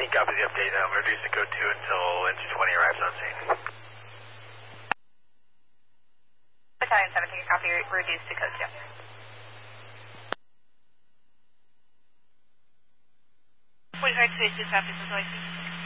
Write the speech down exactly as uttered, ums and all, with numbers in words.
seventeen, copy the update. Um, reduce the code two until N two twenty arrives on scene. Battalion seventeen, copy, reduce to code two. forty-five to two, copy, Battalion.